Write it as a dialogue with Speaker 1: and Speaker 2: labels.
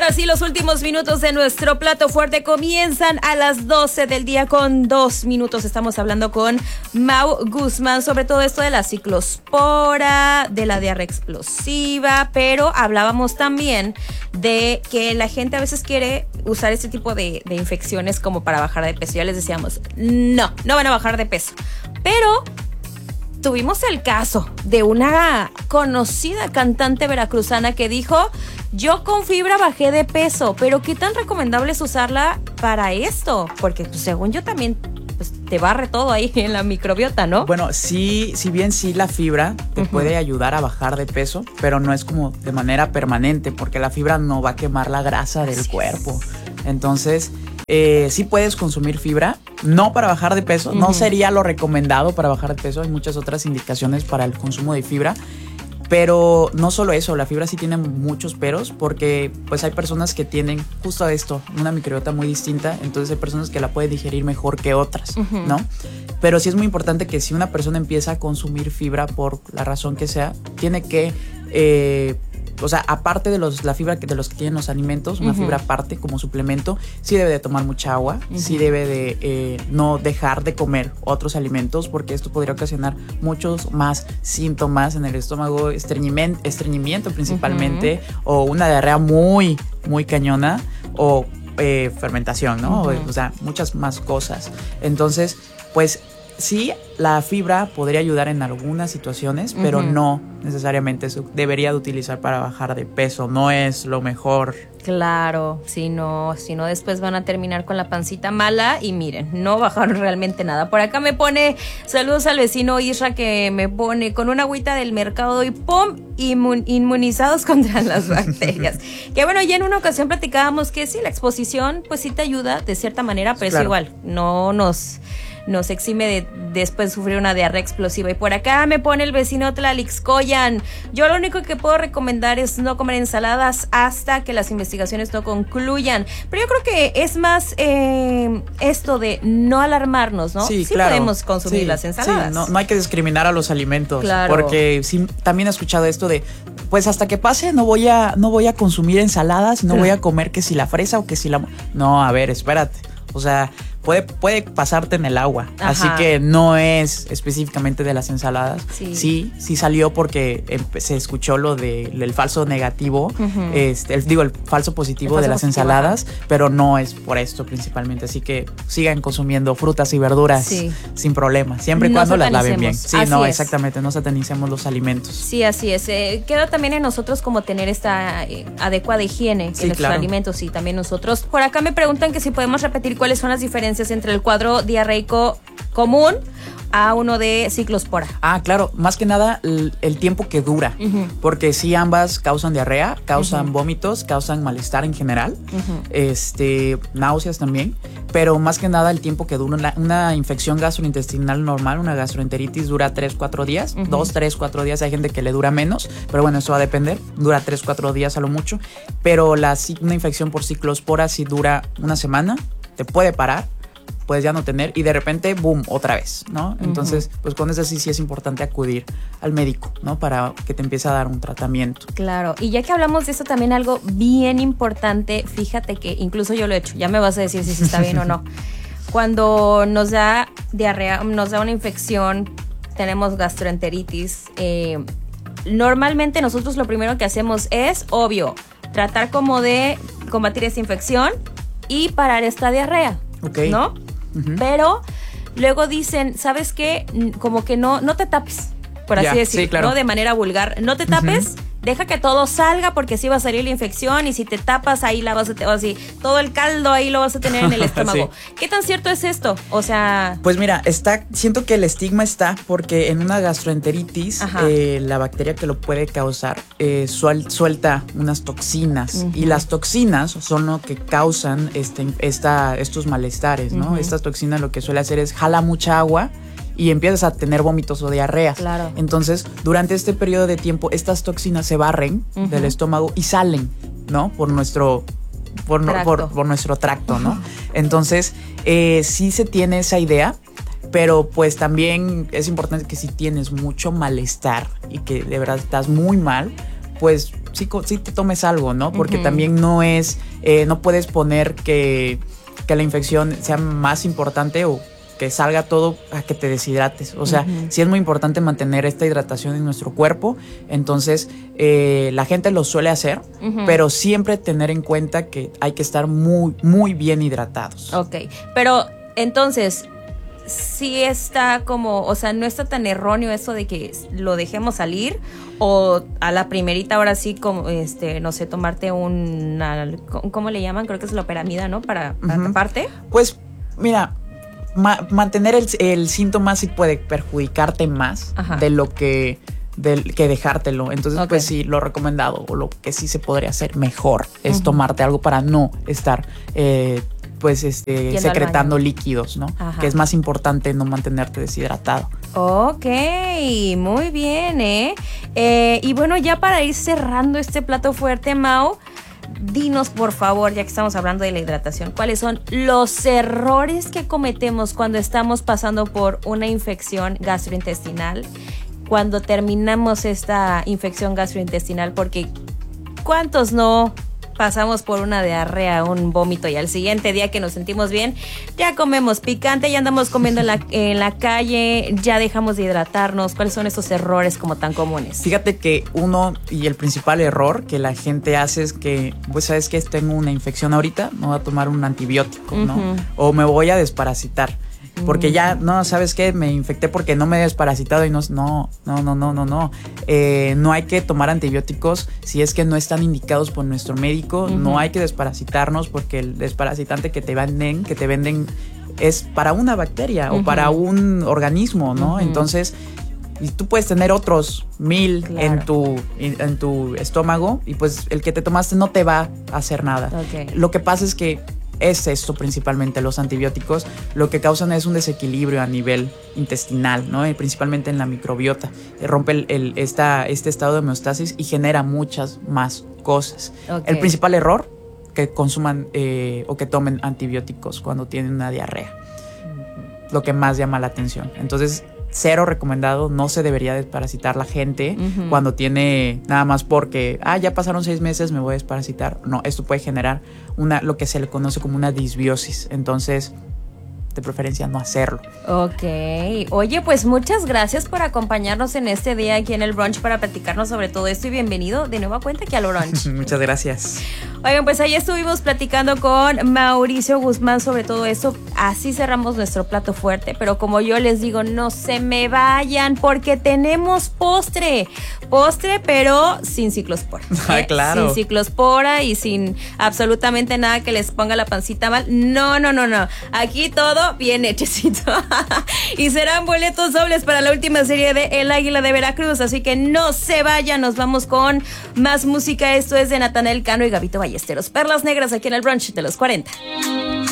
Speaker 1: ahora sí, los últimos minutos de nuestro plato fuerte comienzan a las 12 del día con 2 minutos. Estamos hablando con Mau Guzmán sobre todo esto de la ciclospora, de la diarrea explosiva, pero hablábamos también de que la gente a veces quiere usar este tipo de infecciones como para bajar de peso. Ya les decíamos, no van a bajar de peso. Pero tuvimos el caso de una conocida cantante veracruzana que dijo: yo con fibra bajé de peso, pero ¿qué tan recomendable es usarla para esto? Porque pues, según yo también pues, te barre todo ahí en la microbiota, ¿no?
Speaker 2: Bueno, sí, si bien sí la fibra te puede ayudar a bajar de peso, pero no es como de manera permanente, porque la fibra no va a quemar la grasa del cuerpo. Entonces, sí puedes consumir fibra, no para bajar de peso, no sería lo recomendado para bajar de peso, hay muchas otras indicaciones para el consumo de fibra. Pero no solo eso, la fibra sí tiene muchos peros, porque pues hay personas que tienen justo esto, una microbiota muy distinta, entonces hay personas que la pueden digerir mejor que otras, ¿no? Pero sí es muy importante que si una persona empieza a consumir fibra por la razón que sea, tiene que, o sea, aparte de la fibra de los que tienen los alimentos, una fibra aparte como suplemento, sí debe de tomar mucha agua, sí debe de no dejar de comer otros alimentos, porque esto podría ocasionar muchos más síntomas en el estómago, estreñimiento principalmente, o una diarrea muy, muy cañona, o fermentación, ¿no? O sea, muchas más cosas. Entonces, pues sí, la fibra podría ayudar en algunas situaciones, pero no necesariamente se debería de utilizar para bajar de peso. No es lo mejor.
Speaker 1: Claro, si no después van a terminar con la pancita mala y miren, no bajaron realmente nada. Por acá me pone, saludos al vecino Isra, que me pone con una agüita del mercado y ¡pum! Inmunizados contra las bacterias. Que bueno, ya en una ocasión platicábamos que sí, la exposición pues sí te ayuda de cierta manera, pero es igual, no nos exime de después sufrir una diarrea explosiva. Y por acá me pone el vecino Tlalixcoyan: yo lo único que puedo recomendar es no comer ensaladas hasta que las investigaciones no concluyan. Pero yo creo que es más esto de no alarmarnos, ¿no?
Speaker 2: Sí, claro.
Speaker 1: Podemos consumir las ensaladas.
Speaker 2: Sí, no hay que discriminar a los alimentos.
Speaker 1: Claro.
Speaker 2: Porque sí, también he escuchado esto de, pues hasta que pase no voy a consumir ensaladas, no voy a comer que si la fresa o que si la... No, a ver, espérate. O sea, puede pasarte en el agua. Ajá. Así que no es específicamente de las ensaladas. Sí salió porque se escuchó lo del falso negativo, el falso positivo de las ensaladas, pero no es por esto principalmente. Así que sigan consumiendo frutas y verduras sin problema, siempre y cuando las laven bien. Sí, así es. Exactamente, no satanicemos los alimentos.
Speaker 1: Sí, así es. Queda también en nosotros como tener esta adecuada higiene en nuestros alimentos, y también nosotros. Por acá me preguntan que si podemos repetir cuáles son las diferencias entre el cuadro diarreico común a uno de ciclospora.
Speaker 2: Ah, claro, más que nada el tiempo que dura, porque sí, ambas causan diarrea, causan vómitos, causan malestar en general, náuseas también, pero más que nada el tiempo que dura. Una infección gastrointestinal normal, una gastroenteritis, dura 3-4 días, 2-3-4 días, hay gente que le dura menos, pero bueno, eso va a depender, dura 3-4 días a lo mucho, pero una infección por ciclospora sí dura una semana, te puede parar, puedes ya no tener, y de repente, boom, otra vez, ¿no? Entonces, pues con eso sí es importante acudir al médico, ¿no? Para que te empiece a dar un tratamiento.
Speaker 1: Claro, y ya que hablamos de eso, también algo bien importante, fíjate que incluso yo lo he hecho, ya me vas a decir si está bien o no. Cuando nos da diarrea, nos da una infección, tenemos gastroenteritis, normalmente nosotros lo primero que hacemos es, obvio, tratar como de combatir esta infección y parar esta diarrea, ¿no? Pero luego dicen, ¿sabes qué? Como que no te tapes, por así decirlo,
Speaker 2: sí, claro.
Speaker 1: ¿no? De manera vulgar. No te tapes, deja que todo salga, porque así va a salir la infección, y si te tapas ahí la vas a tener, así, todo el caldo ahí lo vas a tener en el estómago. ¿Qué tan cierto es esto? O sea...
Speaker 2: Pues mira, siento que el estigma está porque en una gastroenteritis, la bacteria que lo puede causar suelta unas toxinas, y las toxinas son lo que causan estos malestares, ¿no? Estas toxinas lo que suele hacer es jala mucha agua y empiezas a tener vómitos o diarrea.
Speaker 1: Claro.
Speaker 2: Entonces, durante este periodo de tiempo, estas toxinas se barren del estómago y salen, ¿no? Por nuestro tracto, ¿no? Entonces, sí se tiene esa idea, pero pues también es importante que si tienes mucho malestar y que de verdad estás muy mal, pues sí te tomes algo, ¿no? Porque también no puedes poner que la infección sea más importante o que salga todo a que te deshidrates. O sea, sí es muy importante mantener esta hidratación en nuestro cuerpo. Entonces, la gente lo suele hacer, pero siempre tener en cuenta que hay que estar muy, muy bien hidratados.
Speaker 1: Ok, pero entonces, sí está como, o sea, no está tan erróneo eso de que lo dejemos salir, o a la primerita ahora sí, como, no sé, tomarte una, ¿cómo le llaman? Creo que es la loperamida, ¿no? Para taparte.
Speaker 2: Pues, mira, mantener el síntoma sí puede perjudicarte más de lo que dejártelo. Entonces, pues sí, lo recomendado o lo que sí se podría hacer mejor es tomarte algo para no estar secretando líquidos, ¿no? Que es más importante no mantenerte deshidratado.
Speaker 1: Ok, muy bien, y bueno, ya para ir cerrando este plato fuerte, Mau, dinos por favor, ya que estamos hablando de la hidratación, ¿cuáles son los errores que cometemos cuando estamos pasando por una infección gastrointestinal? Cuando terminamos esta infección gastrointestinal, porque ¿cuántos no pasamos por una diarrea, un vómito, y al siguiente día que nos sentimos bien, ya comemos picante, ya andamos comiendo en la calle, ya dejamos de hidratarnos? ¿Cuáles son esos errores como tan comunes?
Speaker 2: Fíjate que uno y el principal error que la gente hace es que, pues, ¿sabes qué? Tengo una infección ahorita, me voy a tomar un antibiótico, ¿no? O me voy a desparasitar. Porque ya, no, ¿sabes qué? Me infecté porque no me he desparasitado y no. No hay que tomar antibióticos si es que no están indicados por nuestro médico. No hay que desparasitarnos porque el desparasitante que te venden es para una bacteria o para un organismo, ¿no? Entonces, y tú puedes tener otros 1000 en tu estómago y pues el que te tomaste no te va a hacer nada. Lo que pasa es que es esto principalmente, los antibióticos lo que causan es un desequilibrio a nivel intestinal, ¿no? Y principalmente en la microbiota. Rompe este estado de homeostasis y genera muchas más cosas. El principal error, que consuman o que tomen antibióticos cuando tienen una diarrea. Lo que más llama la atención. Entonces, cero recomendado, no se debería desparasitar la gente cuando tiene nada más porque, ya pasaron 6 meses, me voy a desparasitar. No, esto puede generar lo que se le conoce como una disbiosis. Entonces, de preferencia no hacerlo.
Speaker 1: Ok. Oye, pues muchas gracias por acompañarnos en este día aquí en el brunch para platicarnos sobre todo esto, y bienvenido de nueva cuenta aquí al brunch.
Speaker 2: Muchas gracias.
Speaker 1: Oigan, pues ahí estuvimos platicando con Mauricio Guzmán sobre todo esto. Así cerramos nuestro plato fuerte, pero como yo les digo, no se me vayan porque tenemos postre, pero sin ciclospora.
Speaker 2: Claro.
Speaker 1: Sin ciclospora y sin absolutamente nada que les ponga la pancita mal. No. Aquí todo bien hechecito. Y serán boletos dobles para la última serie de El Águila de Veracruz, así que no se vayan, nos vamos con más música. Esto es de Natanael Cano y Gabito Ballesteros. Perlas Negras aquí en el brunch de los 40.